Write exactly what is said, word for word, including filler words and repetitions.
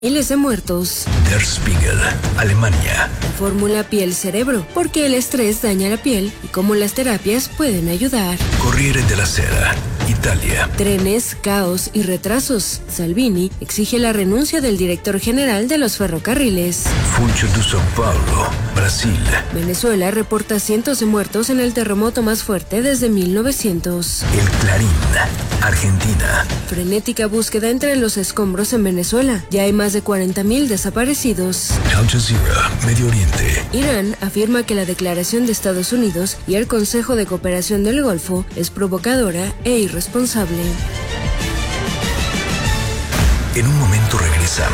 Miles de muertos. Der Spiegel, Alemania. Fórmula piel-cerebro, porque el estrés daña la piel y cómo las terapias pueden ayudar. Corriere della Sera, Italia. Trenes, caos y retrasos. Salvini exige la renuncia del director general de los ferrocarriles. Funcho de São Paulo, Brasil. Venezuela reporta cientos de muertos en el terremoto más fuerte desde mil novecientos. El Clarín, Argentina. Frenética búsqueda entre los escombros en Venezuela. Ya hay más de cuarenta mil desaparecidos. Al Jazeera, Medio Oriente. Irán afirma que la declaración de Estados Unidos y el Consejo de Cooperación del Golfo es provocadora e irresponsable. En un momento regresamos.